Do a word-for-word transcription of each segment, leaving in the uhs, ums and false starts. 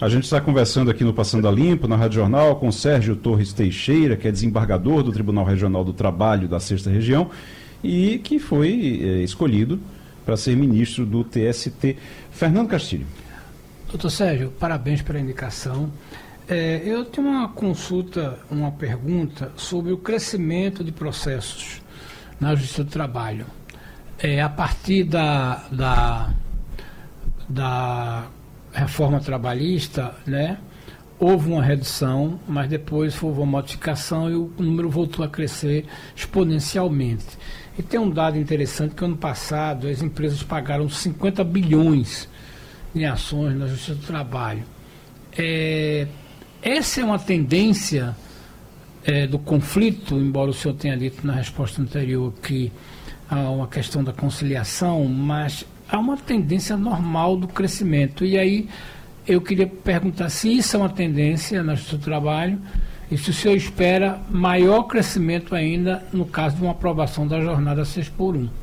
A gente está conversando aqui no Passando a Limpo, na Rádio Jornal, com Sérgio Torres Teixeira, que é desembargador do Tribunal Regional do Trabalho da Sexta Região e que foi é, escolhido para ser ministro do T S T. Fernando Castilho. Doutor Sérgio, parabéns pela indicação. É, eu tenho uma consulta, uma pergunta sobre o crescimento de processos na Justiça do Trabalho. É, a partir da, da, da reforma trabalhista, né, houve uma redução, mas depois houve uma modificação e o número voltou a crescer exponencialmente. E tem um dado interessante que ano passado as empresas pagaram cinquenta bilhões em ações na Justiça do Trabalho. É, essa é uma tendência é, do conflito, embora o senhor tenha dito na resposta anterior que há uma questão da conciliação, mas há uma tendência normal do crescimento. E aí eu queria perguntar se isso é uma tendência na Justiça do Trabalho e se o senhor espera maior crescimento ainda no caso de uma aprovação da jornada seis por um.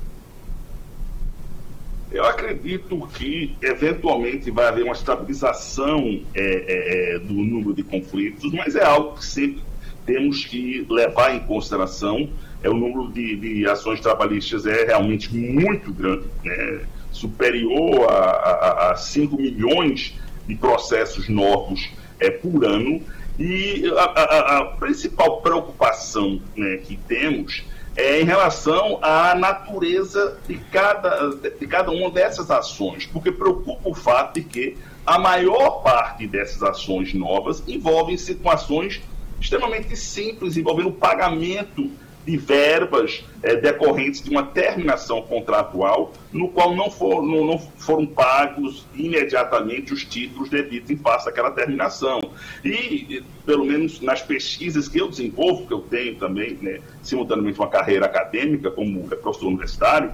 Eu acredito que, eventualmente, vai haver uma estabilização é, é, do número de conflitos, mas é algo que sempre temos que levar em consideração. É, o número de, de ações trabalhistas é realmente muito grande, né? Superior a, a, a cinco milhões de processos novos é, por ano. E a, a, a principal preocupação, né, que temos é em relação à natureza de cada, de cada uma dessas ações, porque preocupa o fato de que a maior parte dessas ações novas envolvem situações extremamente simples, envolvendo o pagamento de verbas é, decorrentes de uma terminação contratual, no qual não, for, não, não foram pagos imediatamente os títulos devidos em face àquela terminação. E, pelo menos nas pesquisas que eu desenvolvo, que eu tenho também, né, simultaneamente uma carreira acadêmica como professor universitário,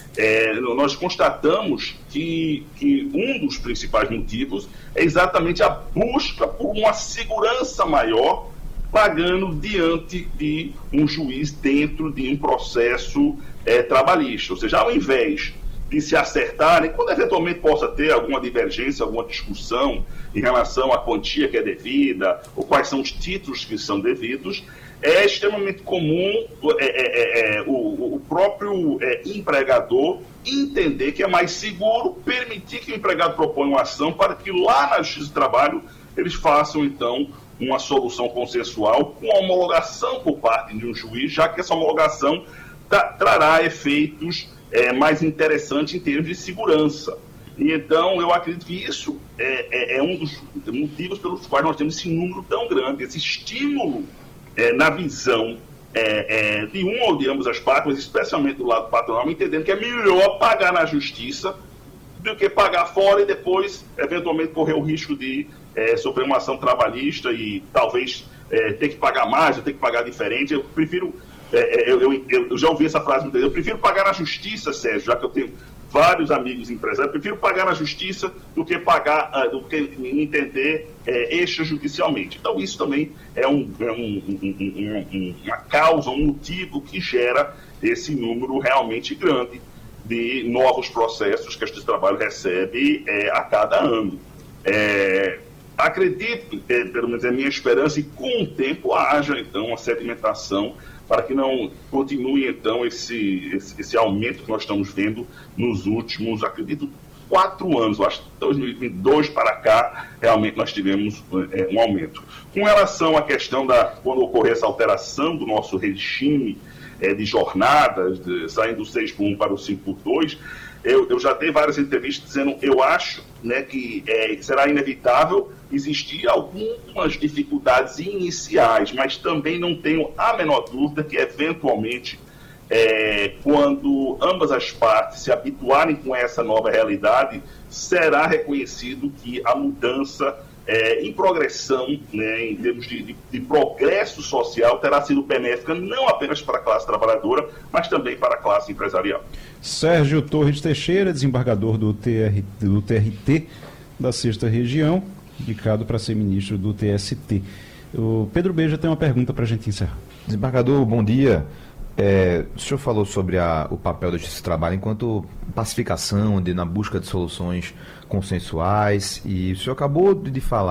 é, nós constatamos que, que um dos principais motivos é exatamente a busca por uma segurança maior pagando diante de um juiz dentro de um processo é, trabalhista. Ou seja, ao invés de se acertarem, quando eventualmente possa ter alguma divergência, alguma discussão em relação à quantia que é devida, ou quais são os títulos que são devidos, é extremamente comum é, é, é, o, o próprio é, empregador entender que é mais seguro permitir que o empregado proponha uma ação para que lá na Justiça do Trabalho eles façam, então, uma solução consensual com a homologação por parte de um juiz, já que essa homologação tra trará efeitos é, mais interessantes em termos de segurança. E então, eu acredito que isso é, é, é um dos motivos pelos quais nós temos esse número tão grande, esse estímulo é, na visão é, é, de uma ou de ambas as partes, mas especialmente do lado patronal, entendendo que é melhor pagar na justiça do que pagar fora e depois, eventualmente, correr o risco de é, sofrer uma ação trabalhista e talvez é, ter que pagar mais ou ter que pagar diferente. Eu prefiro, é, eu, eu, eu já ouvi essa frase, eu prefiro pagar na justiça, Sérgio, já que eu tenho vários amigos empresários, eu prefiro pagar na justiça do que pagar, uh, do que entender é, extrajudicialmente. Então isso também é, um, é um, um, um, um, uma causa, um motivo que gera esse número realmente grande de novos processos que a Justiça do Trabalho recebe é, a cada ano. É, acredito, é, pelo menos é a minha esperança, e com o tempo haja, então, uma sedimentação para que não continue, então, esse, esse, esse aumento que nós estamos vendo nos últimos, acredito, quatro anos. Eu acho que de dois mil e vinte e dois para cá, realmente nós tivemos é, um aumento. Com relação à questão da, quando ocorrer essa alteração do nosso regime É, de jornadas, de, saindo do seis por um para o cinco por dois, eu, eu já dei várias entrevistas dizendo, eu acho, né, que é, será inevitável existir algumas dificuldades iniciais, mas também não tenho a menor dúvida que, eventualmente, é, quando ambas as partes se habituarem com essa nova realidade, será reconhecido que a mudança É, em progressão, né, em termos de, de, de progresso social, terá sido benéfica não apenas para a classe trabalhadora, mas também para a classe empresarial. Sérgio Torres Teixeira, desembargador do, T R, do T R T da Sexta Região, indicado para ser ministro do T S T. O Pedro Beja tem uma pergunta para a gente encerrar. Desembargador, bom dia. É, o senhor falou sobre a, o papel da Justiça do Trabalho enquanto pacificação, de, na busca de soluções consensuais, e o senhor acabou de, de falar